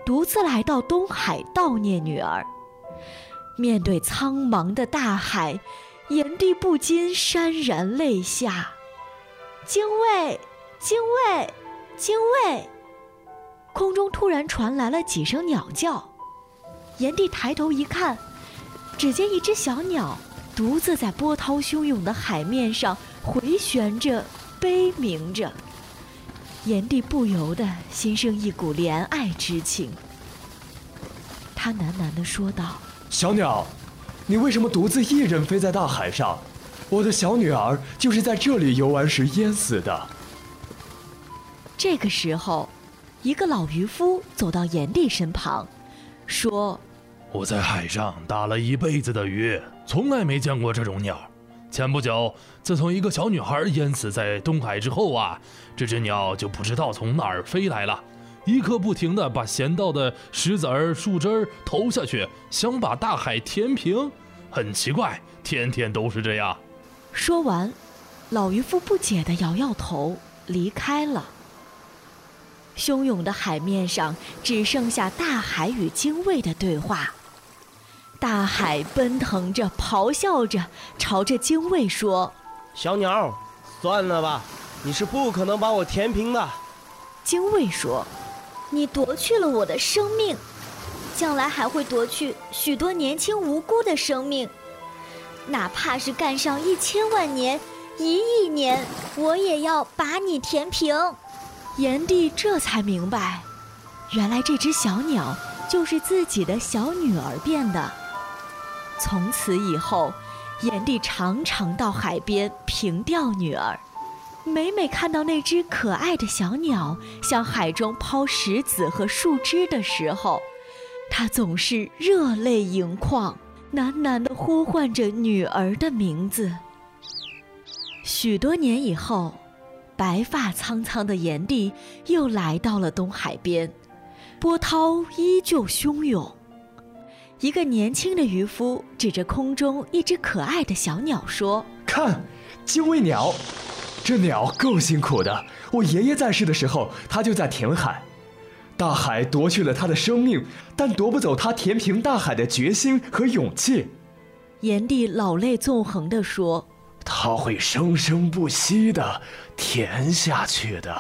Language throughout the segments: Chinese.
独自来到东海悼念女儿。面对苍茫的大海，炎帝不禁潸然泪下。精卫，精卫，精卫！空中突然传来了几声鸟叫。炎帝抬头一看，只见一只小鸟独自在波涛汹涌的海面上回旋着，悲鸣着。炎帝不由得心生一股怜爱之情。他喃喃地说道： 小鸟，你为什么独自一人飞在大海上？我的小女儿就是在这里游玩时淹死的。 这个时候，一个老渔夫走到炎帝身旁，说： 我在海上打了一辈子的鱼，从来没见过这种鸟。前不久，自从一个小女孩淹死在东海之后啊，这只鸟就不知道从哪儿飞来了，一刻不停地把咸到的石子儿、树枝儿投下去，想把大海填平。很奇怪，天天都是这样。 说完，老渔夫不解地摇摇头，离开了。汹涌的海面上只剩下大海与精卫的对话。大海奔腾着，咆哮着，朝着精卫说： 小鸟，算了吧，你是不可能把我填平的。 精卫说： 你夺去了我的生命，将来还会夺去许多年轻无辜的生命，哪怕是干上1000万年、1亿年，我也要把你填平。 炎帝这才明白，原来这只小鸟就是自己的小女儿变的。从此以后，炎帝常常到海边凭吊女儿，每每看到那只可爱的小鸟向海中抛石子和树枝的时候，他总是热泪盈眶，喃喃地呼唤着女儿的名字。许多年以后，白发苍苍的炎帝又来到了东海边，波涛依旧汹涌。一个年轻的渔夫指着空中一只可爱的小鸟说： 看，精卫鸟，这鸟够辛苦的，我爷爷在世的时候他就在填海，大海夺去了他的生命，但夺不走他填平大海的决心和勇气。 炎帝老泪纵横地说： 他会生生不息地填下去的。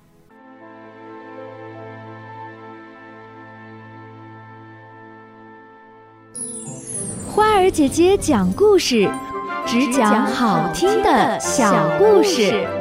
花儿姐姐讲故事，只讲好听的小故事。